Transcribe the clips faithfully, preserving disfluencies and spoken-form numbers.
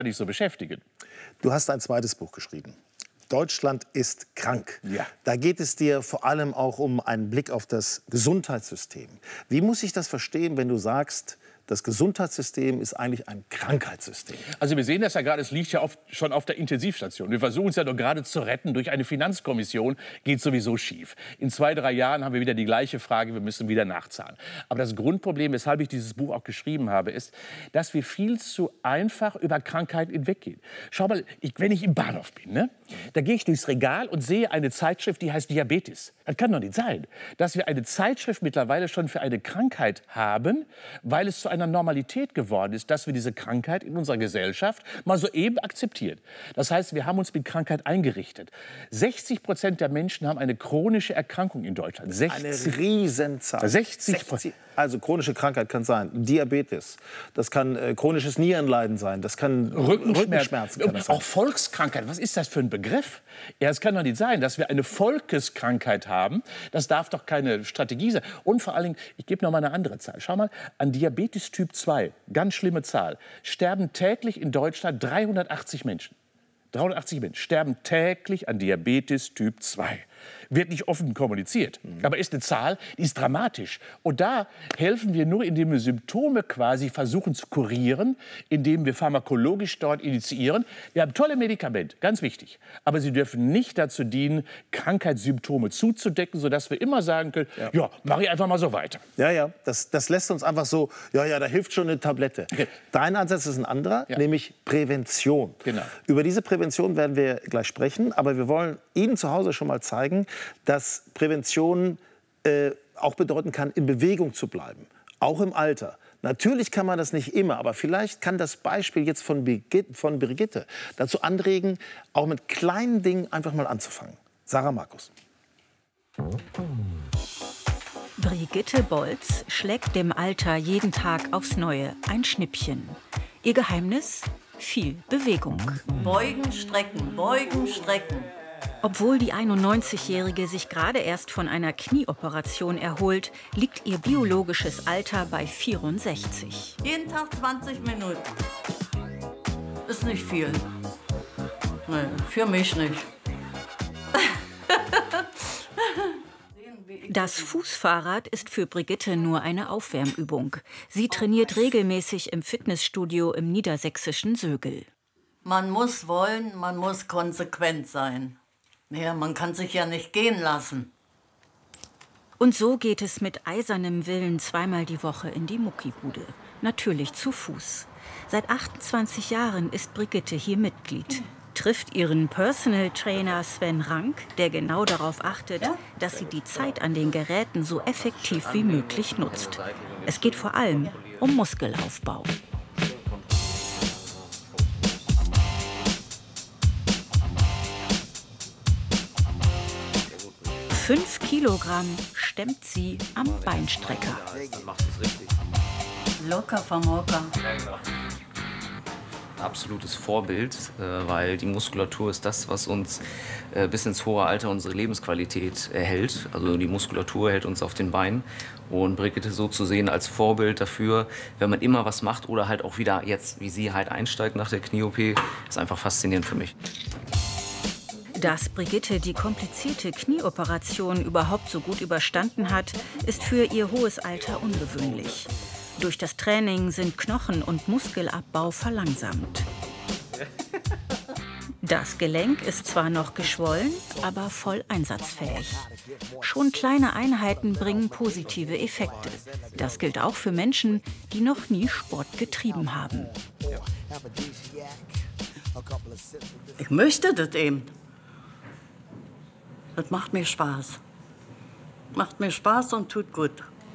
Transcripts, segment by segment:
nicht so beschäftigen. Du hast ein zweites Buch geschrieben. Deutschland ist krank. Ja. Da geht es dir vor allem auch um einen Blick auf das Gesundheitssystem. Wie muss ich das verstehen, wenn du sagst, das Gesundheitssystem ist eigentlich ein Krankheitssystem? Also wir sehen das ja gerade, es liegt ja oft schon auf der Intensivstation. Wir versuchen es ja doch gerade zu retten durch eine Finanzkommission, geht sowieso schief. In zwei, drei Jahren haben wir wieder die gleiche Frage, wir müssen wieder nachzahlen. Aber das Grundproblem, weshalb ich dieses Buch auch geschrieben habe, ist, dass wir viel zu einfach über Krankheiten hinweggehen. Schau mal, ich, wenn ich im Bahnhof bin, ne, da gehe ich durchs Regal und sehe eine Zeitschrift, die heißt Diabetes. Das kann doch nicht sein, dass wir eine Zeitschrift mittlerweile schon für eine Krankheit haben, weil es zu einer Normalität geworden ist, dass wir diese Krankheit in unserer Gesellschaft mal so eben akzeptieren. Das heißt, wir haben uns mit Krankheit eingerichtet. sechzig Prozent der Menschen haben eine chronische Erkrankung in Deutschland. sechzig, eine Riesenzahl. sechzig Prozent. Also chronische Krankheit kann sein Diabetes, das kann äh, chronisches Nierenleiden sein, das kann Rückenschmerzen, Rückenschmerzen kann das sein. Auch Volkskrankheit. Was ist das für ein Begriff? Ja, es kann doch nicht sein, dass wir eine Volkskrankheit haben. Das darf doch keine Strategie sein. Und vor allen Dingen, ich gebe noch mal eine andere Zahl. Schau mal, an Diabetes Typ zwei, ganz schlimme Zahl, sterben täglich in Deutschland dreihundertachtzig Menschen. dreihundertachtzig Menschen sterben täglich an Diabetes Typ zwei. Wird nicht offen kommuniziert, mhm. aber ist eine Zahl, die ist dramatisch. Und da helfen wir nur, indem wir Symptome quasi versuchen zu kurieren, indem wir pharmakologisch dort initiieren. Wir haben tolle Medikamente, ganz wichtig. Aber sie dürfen nicht dazu dienen, Krankheitssymptome zuzudecken, sodass wir immer sagen können, ja, ja mach ich einfach mal so weiter. Ja, ja, das, das lässt uns einfach so, ja, ja, da hilft schon eine Tablette. Okay. Dein Ansatz ist ein anderer, ja. nämlich Prävention. Genau. Über diese Prävention werden wir gleich sprechen, aber wir wollen Ihnen zu Hause schon mal zeigen, dass Prävention äh, auch bedeuten kann, in Bewegung zu bleiben, auch im Alter. Natürlich kann man das nicht immer, aber vielleicht kann das Beispiel jetzt von Brigitte, von Brigitte dazu anregen, auch mit kleinen Dingen einfach mal anzufangen. Sarah Markus. Brigitte Bolz schlägt dem Alter jeden Tag aufs Neue ein Schnippchen. Ihr Geheimnis? Viel Bewegung. Beugen, strecken, beugen, strecken. Obwohl die einundneunzigjährige sich gerade erst von einer Knieoperation erholt, liegt ihr biologisches Alter bei vierundsechzig. Jeden Tag zwanzig Minuten. Ist nicht viel. Nee, für mich nicht. Das Fußfahrrad ist für Brigitte nur eine Aufwärmübung. Sie trainiert regelmäßig im Fitnessstudio im niedersächsischen Sögel. Man muss wollen, man muss konsequent sein. Ja, man kann sich ja nicht gehen lassen. Und so geht es mit eisernem Willen zweimal die Woche in die Muckibude. Natürlich zu Fuß. Seit achtundzwanzig Jahren ist Brigitte hier Mitglied. Trifft ihren Personal Trainer Sven Rank, der genau darauf achtet, dass sie die Zeit an den Geräten so effektiv wie möglich nutzt. Es geht vor allem um Muskelaufbau. Fünf Kilogramm stemmt sie am Beinstrecker. Locker vom Hocker. Absolutes Vorbild, weil die Muskulatur ist das, was uns bis ins hohe Alter unsere Lebensqualität erhält. Also die Muskulatur hält uns auf den Beinen. Und Brigitte so zu sehen als Vorbild dafür, wenn man immer was macht oder halt auch wieder jetzt, wie sie halt einsteigt nach der Knie-O P, ist einfach faszinierend für mich. Dass Brigitte die komplizierte Knieoperation überhaupt so gut überstanden hat, ist für ihr hohes Alter ungewöhnlich. Durch das Training sind Knochen- und Muskelabbau verlangsamt. Das Gelenk ist zwar noch geschwollen, aber voll einsatzfähig. Schon kleine Einheiten bringen positive Effekte. Das gilt auch für Menschen, die noch nie Sport getrieben haben. Ich möchte das eben. Das macht mir Spaß. Macht mir Spaß und tut gut.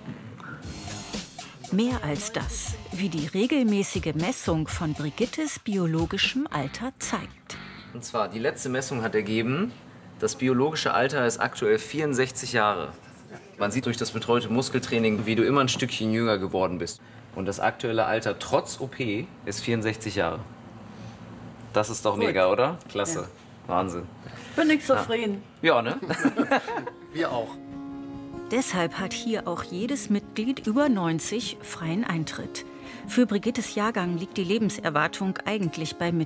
Mehr als das, wie die regelmäßige Messung von Brigittes biologischem Alter zeigt. Und zwar, die letzte Messung hat ergeben, das biologische Alter ist aktuell vierundsechzig Jahre. Man sieht durch das betreute Muskeltraining, wie du immer ein Stückchen jünger geworden bist. Und das aktuelle Alter trotz O P ist vierundsechzig Jahre. Das ist doch gut. Mega, oder? Klasse. Ja. Wahnsinn. Bin ich zufrieden. Ja, ja, ne? Wir auch. Deshalb hat hier auch jedes Mitglied über neunzig freien Eintritt. Für Brigittes Jahrgang liegt die Lebenserwartung eigentlich bei